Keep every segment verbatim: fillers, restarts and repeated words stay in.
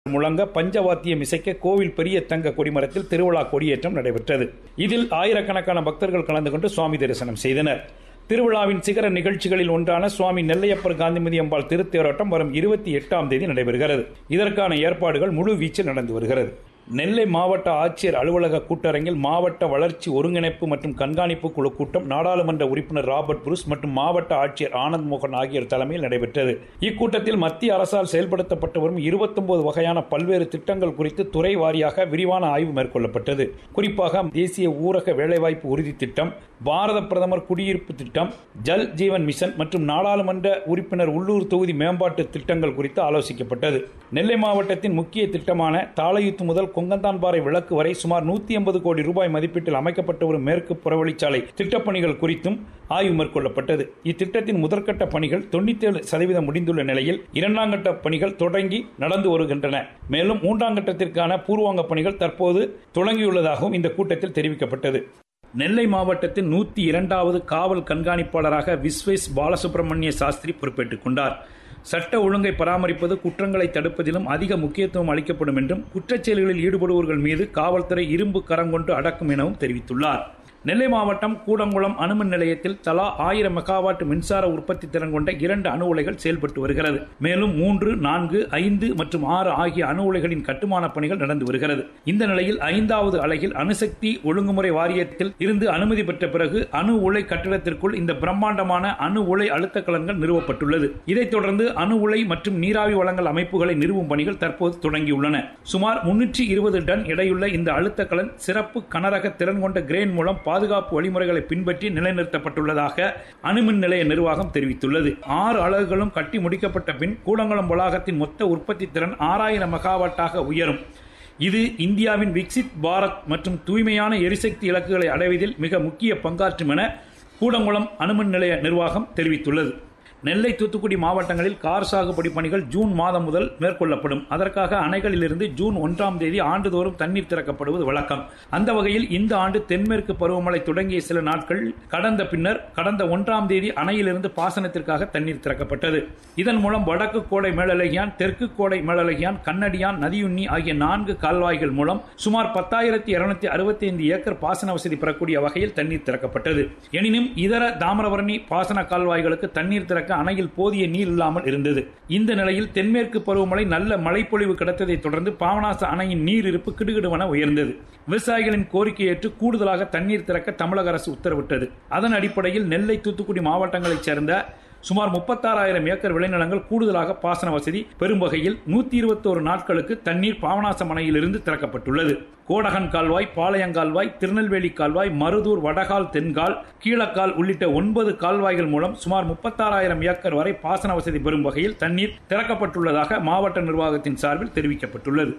முழங்க பஞ்சவாத்தியம் இசைக்க கோவில் பெரிய தங்க கொடிமரத்தில் திருவிழா கொடியேற்றம் நடைபெற்றது. இதில் ஆயிரக்கணக்கான பக்தர்கள் கலந்து கொண்டு சுவாமி தரிசனம் செய்தனர். திருவிழாவின் சிகர நிகழ்ச்சிகளில் ஒன்றான சுவாமி நெல்லையப்பர் காந்திமதி அம்பாள் திருத்தேரோட்டம் வரும் இருபத்தி எட்டாம் தேதி நடைபெறுகிறது. இதற்கான ஏற்பாடுகள் முழு வீச்சில் நடந்து வருகிறது. நெல்லை மாவட்ட ஆட்சியர் அலுவலக கூட்டரங்கில் மாவட்ட வளர்ச்சி ஒருங்கிணைப்பு மற்றும் கண்காணிப்பு குழு கூட்டம் நாடாளுமன்ற உறுப்பினர் ராபர்ட் புரூஸ் மற்றும் மாவட்ட ஆட்சியர் ஆனந்த் மோகன் ஆகியோர் தலைமையில் நடைபெற்றது. இக்கூட்டத்தில் மத்திய அரசால் செயல்படுத்தப்பட்டு வரும் இருபத்தி ஒன்பது வகையான பல்வேறு திட்டங்கள் குறித்து துறை வாரியாக விரிவான ஆய்வு மேற்கொள்ளப்பட்டது. குறிப்பாக தேசிய ஊரக வேலைவாய்ப்பு உறுதி திட்டம், பாரத பிரதமர் குடியிருப்பு திட்டம், ஜல் ஜீவன் மிஷன் மற்றும் நாடாளுமன்ற உறுப்பினர் உள்ளூர் தொகுதி மேம்பாட்டு திட்டங்கள் குறித்து ஆலோசிக்கப்பட்டது. நெல்லை மாவட்டத்தின் முக்கிய திட்டமான தாளையூத்து முதல் கொங்கந்தான்பாறை விளக்கு வரை சுமார் நூத்தி ஐம்பது கோடி ரூபாய் மதிப்பீட்டில் அமைக்கப்பட்டு வரும் மேற்கு புறவழிச்சாலை திட்டப்பணிகள் குறித்தும் ஆய்வு மேற்கொள்ளப்பட்டது. இத்திட்டத்தின் முதற்கட்ட பணிகள் தொண்ணூத்தி ஏழு சதவீதம் முடிந்துள்ள நிலையில் இரண்டாம் கட்ட பணிகள் தொடங்கி நடந்து வருகின்றன. மேலும் மூன்றாம் கட்டத்திற்கான பூர்வாங்க பணிகள் தற்போது தொடங்கியுள்ளதாகவும் இந்த கூட்டத்தில் தெரிவிக்கப்பட்டது. நெல்லை மாவட்டத்தின் நூத்தி இரண்டாவது காவல் கண்காணிப்பாளராக விஸ்வேஸ் பாலசுப்ரமணிய சாஸ்திரி பொறுப்பேற்றுக் கொண்டார். சட்ட ஒழுங்கை பராமரிப்பது, குற்றங்களை தடுப்பதிலும் அதிக முக்கியத்துவம் அளிக்கப்படும் என்றும் குற்றச் செயல்களில் ஈடுபடுவோர்கள் மீது காவல்துறை இரும்பு கரம் கொண்டு அடக்கும் எனவும் தெரிவித்துள்ளார். நெல்லை மாவட்டம் கூடங்குளம் அணுமின் நிலையத்தில் தலா ஆயிரம் மெகாவாட் மின்சார உற்பத்தி திறன் கொண்ட இரண்டு அணு உலைகள் செயல்பட்டு வருகிறது. மேலும் மூன்று, நான்கு, ஐந்து மற்றும் ஆறு ஆகிய அணு உலைகளின் கட்டுமான பணிகள் நடந்து வருகிறது. இந்த நிலையில் ஐந்தாவது அலகில் அணுசக்தி ஒழுங்குமுறை வாரியத்தில் இருந்து அனுமதி பெற்ற பிறகு அணு உலை கட்டிடத்திற்குள் இந்த பிரம்மாண்டமான அணு உலை அழுத்த கலன்கள் நிறுவப்பட்டுள்ளது. இதைத் தொடர்ந்து அணு உலை மற்றும் நீராவி வழங்கல் அமைப்புகளை நிறுவும் பணிகள் தற்போது தொடங்கியுள்ளன. சுமார் முன்னூற்றி இருபது டன் எடையுள்ள இந்த அழுத்த கலன் சிறப்பு கனரக திறன் கொண்ட கிரேன் மூலம் பாதுகாப்பு வழிமுறைகளை பின்பற்றி நிலைநிறுத்தப்பட்டுள்ளதாக அணுமின் நிலைய நிர்வாகம் தெரிவித்துள்ளது. ஆறு அலகுகளும் கட்டி முடிக்கப்பட்ட பின் கூடங்குளம் வளாகத்தின் மொத்த உற்பத்தி திறன் ஆறாயிரம் மெகாவாட்டாக உயரும். இது இந்தியாவின் விக்சித் பாரத் மற்றும் தூய்மையான எரிசக்தி இலக்குகளை அடைவதில் மிக முக்கிய பங்காற்றும் என கூடங்குளம் அணுமின் நிலைய நிர்வாகம் தெரிவித்துள்ளது. நெல்லை, தூத்துக்குடி மாவட்டங்களில் கார் சாகுபடி பணிகள் ஜூன் மாதம் முதல் மேற்கொள்ளப்படும். அதற்காக அணைகளிலிருந்து ஜூன் ஒன்றாம் தேதி ஆண்டுதோறும் தண்ணீர் திறக்கப்படுவது வழக்கம். அந்த வகையில் இந்த ஆண்டு தென்மேற்கு பருவமழை தொடங்கிய சில நாட்கள் கடந்த பின்னர் கடந்த ஒன்றாம் தேதி அணையிலிருந்து பாசனத்திற்காக தண்ணீர் திறக்கப்பட்டது. இதன் மூலம் வடக்கு கோடை மேலழகியான், தெற்கு கோடை மேலழகியான், கண்ணடியான், நதியுண்ணி ஆகிய நான்கு கால்வாய்கள் மூலம் சுமார் பத்தாயிரத்தி இருநூத்தி அறுபத்தி ஐந்து ஏக்கர் பாசன வசதி பெறக்கூடிய வகையில் தண்ணீர் திறக்கப்பட்டது. எனினும் இதர தாமிரபரணி பாசன கால்வாய்களுக்கு தண்ணீர் திறக்க அணையில் போதிய நீர் இல்லாமல் இருந்தது. இந்த நிலையில் தென்மேற்கு பருவமழை நல்ல மழைப்பொழிவு கிடைத்ததை தொடர்ந்து பாபநாச அணையின் நீர் இருப்பு கிடுகிடுவென உயர்ந்தது. விவசாயிகளின் கோரிக்கை ஏற்று கூடுதலாக தண்ணீர் திறக்க தமிழக அரசு உத்தரவிட்டது. அதன் அடிப்படையில் நெல்லை, தூத்துக்குடி மாவட்டங்களைச் சேர்ந்த சுமார் முப்பத்தாறாயிரம் ஏக்கர் விளைநிலங்கள் கூடுதலாக பாசன வசதி பெறும் வகையில் நூத்தி இருபத்தி ஒரு நாட்களுக்கு தண்ணீர் பாபநாசம் அணையிலிருந்து திறக்கப்பட்டுள்ளது. கோடகன் கால்வாய், பாளையங்கால்வாய், திருநெல்வேலி கால்வாய், மருதூர், வடகால், தென்கால், கீழக்கால் உள்ளிட்ட ஒன்பது கால்வாய்கள் மூலம் சுமார் முப்பத்தாறாயிரம் ஏக்கர் வரை பாசன வசதி பெறும் வகையில் தண்ணீர் திறக்கப்பட்டுள்ளதாக மாவட்ட நிர்வாகத்தின் சார்பில் தெரிவிக்கப்பட்டுள்ளது.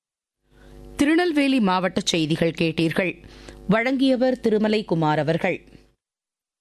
திருநெல்வேலி மாவட்ட செய்திகள் கேட்டீர்கள். வழங்கியவர் திருமலை குமார் அவர்கள்.